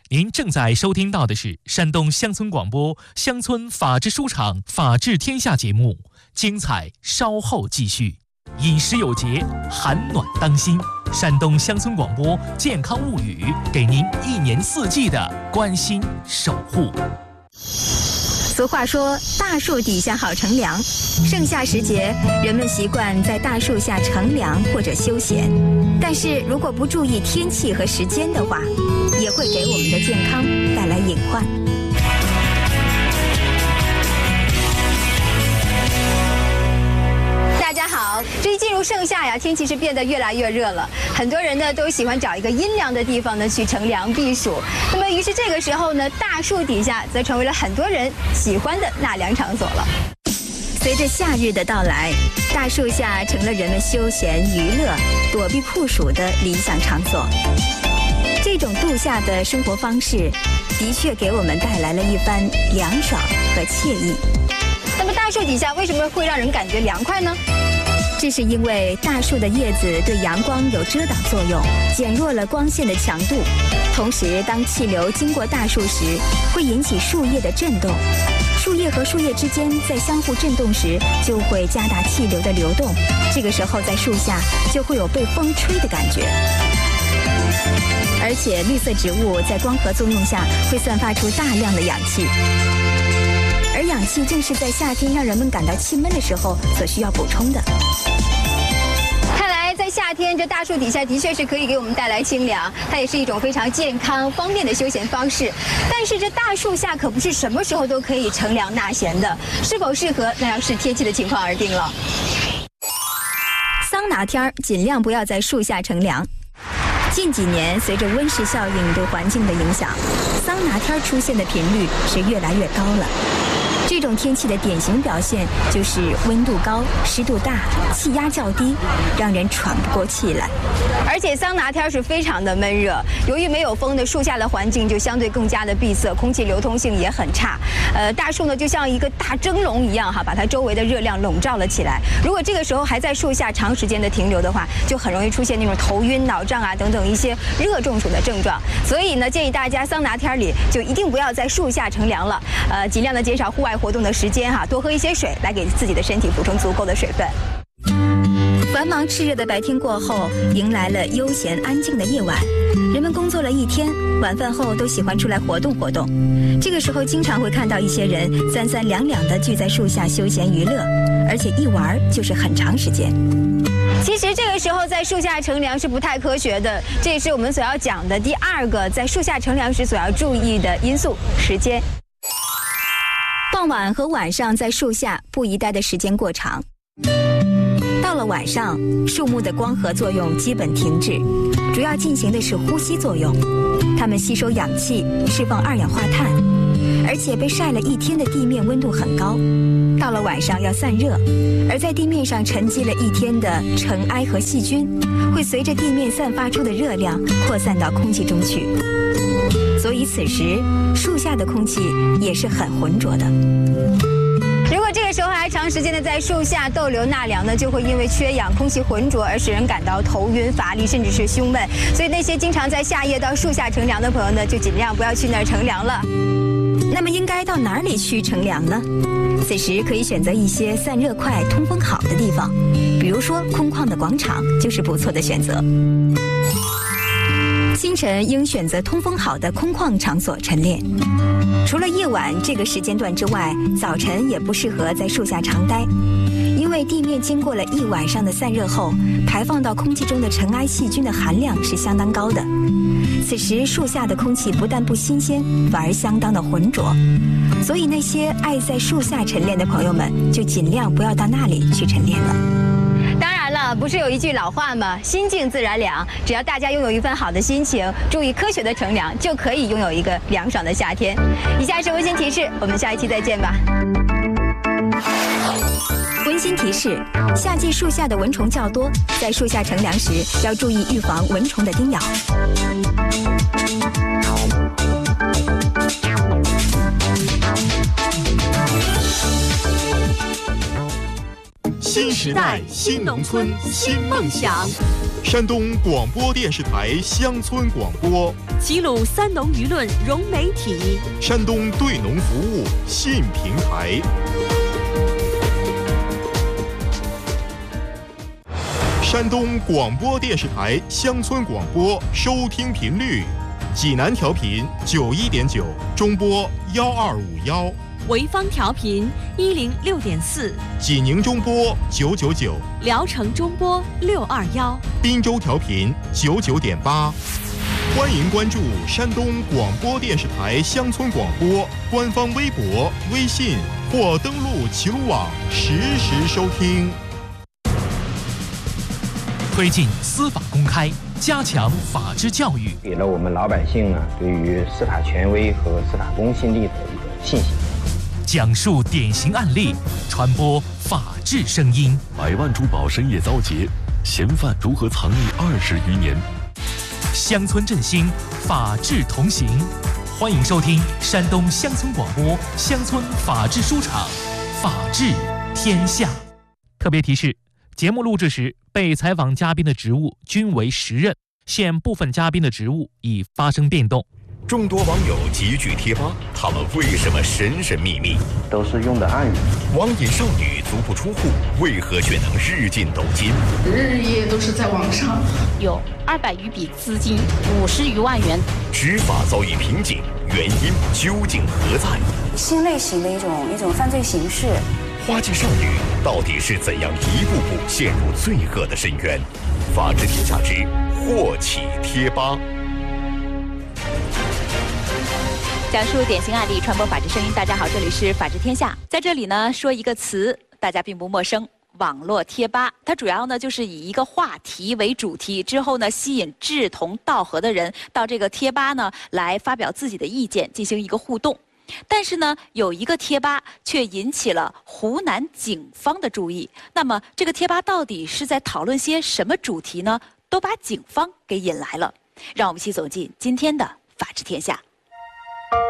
您正在收听到的是山东乡村广播乡村法制书场法治天下节目，精彩稍后继续。饮食有节，寒暖当心。山东乡村广播健康物语，给您一年四季的关心守护。 俗话说，大树底下好乘凉。盛夏时节，人们习惯在大树下乘凉或者休闲。但是如果不注意天气和时间的话，也会给我们的健康带来隐患。大家好，这一进入盛夏呀，天气是变得越来越热了，很多人呢都喜欢找一个阴凉的地方呢去乘凉避暑。那么于是这个时候呢，大树底下则成为了很多人喜欢的纳凉场所了。随着夏日的到来，大树下成了人们休闲娱乐、躲避酷暑的理想场所。这种度夏的生活方式，的确给我们带来了一番凉爽和惬意。那么大树底下为什么会让人感觉凉快呢？这是因为大树的叶子对阳光有遮挡作用，减弱了光线的强度。同时，当气流经过大树时，会引起树叶的震动。树叶和树叶之间在相互震动时，就会加大气流的流动。这个时候，在树下就会有被风吹的感觉。而且，绿色植物在光合作用下会散发出大量的氧气。而氧气正是在夏天让人们感到气闷的时候所需要补充的。看来在夏天，这大树底下的确是可以给我们带来清凉，它也是一种非常健康方便的休闲方式。但是这大树下可不是什么时候都可以乘凉纳闲的，是否适合那要视天气的情况而定了。桑拿天尽量不要在树下乘凉。近几年，随着温室效应对环境的影响，桑拿天出现的频率是越来越高了。这种天气的典型表现就是温度高、湿度大、气压较低，让人喘不过气来。而且桑拿天是非常的闷热，由于没有风的树下的环境就相对更加的闭塞，空气流通性也很差。大树呢就像一个大蒸笼一样把它周围的热量笼罩了起来。如果这个时候还在树下长时间的停留的话，就很容易出现那种头晕、脑胀啊等等一些热中暑的症状。所以呢，建议大家桑拿天里就一定不要在树下乘凉了，尽量的减少户外活动的时间多喝一些水，来给自己的身体补充足够的水分。繁忙炽热的白天过后，迎来了悠闲安静的夜晚。人们工作了一天，晚饭后都喜欢出来活动活动。这个时候经常会看到一些人三三两两的聚在树下休闲娱乐，而且一玩就是很长时间。其实这个时候在树下乘凉是不太科学的，这也是我们所要讲的第二个在树下乘凉时所要注意的因素——时间。傍晚和晚上在树下不宜待的时间过长。到了晚上，树木的光合作用基本停止，主要进行的是呼吸作用。它们吸收氧气，释放二氧化碳，而且被晒了一天的地面温度很高。到了晚上要散热，而在地面上沉积了一天的尘埃和细菌，会随着地面散发出的热量扩散到空气中去。所以此时树下的空气也是很浑浊的。如果这个时候还长时间的在树下逗留纳凉呢，就会因为缺氧、空气浑浊而使人感到头晕、乏力，甚至是胸闷。所以那些经常在夏夜到树下乘凉的朋友呢，就尽量不要去那儿乘凉了。那么应该到哪里去乘凉呢？此时可以选择一些散热快、通风好的地方，比如说空旷的广场就是不错的选择。清晨应选择通风好的空旷场所晨练。除了夜晚这个时间段之外，早晨也不适合在树下长待，因为地面经过了一晚上的散热后，排放到空气中的尘埃细菌的含量是相当高的。此时树下的空气不但不新鲜，反而相当的浑浊。所以那些爱在树下晨练的朋友们，就尽量不要到那里去晨练了。当然了，不是有一句老话吗？心静自然凉。只要大家拥有一份好的心情，注意科学的乘凉，就可以拥有一个凉爽的夏天。以下是温馨提示，我们下一期再见吧。温馨提示：夏季树下的蚊虫较多，在树下乘凉时要注意预防蚊虫的叮咬。 新时代，新农村，新梦想。 山东广播电视台乡村广播， 齐鲁三农舆论融媒体， 山东对农服务信平台。山东广播电视台乡村广播收听频率：济南调频91.9，中波1251； 潍坊调频106.4， 济宁中波999， 聊城中波621， 滨州调频99.8。欢迎关注山东广播电视台乡村广播官方微博、微信或登录齐鲁网实时收听。 推进司法公开，加强法治教育， 给了我们老百姓呢对于司法权威和司法公信力的一个信心。 讲述典型案例，传播法治声音。 100万珠宝深夜遭劫，嫌犯如何藏匿20余年？ 乡村振兴，法治同行。欢迎收听山东乡村广播乡村法治书场，法治天下。特别提示：节目录制时，被采访嘉宾的职务均为实任，现部分嘉宾的职务已发生变动。 众多网友集聚贴吧，他们为什么神神秘秘？ 都是用的暗语。 网瘾少女足不出户，为何却能日进斗金？ 日夜都是在网上， 有200余笔资金，50余万元。 执法遭遇瓶颈，原因究竟何在？ 新类型的一种犯罪形式。 花季少女到底是怎样一步步陷入罪恶的深渊？法治天下之祸起贴吧。 讲述典型案例，传播法治声音。大家好，这里是法治天下。在这里呢，说一个词，大家并不陌生，网络贴吧。它主要呢就是以一个话题为主题，之后呢吸引志同道合的人到这个贴吧呢来发表自己的意见，进行一个互动。但是呢，有一个贴吧却引起了湖南警方的注意。那么，这个贴吧到底是在讨论些什么主题呢？都把警方给引来了。让我们一起走进今天的法治天下。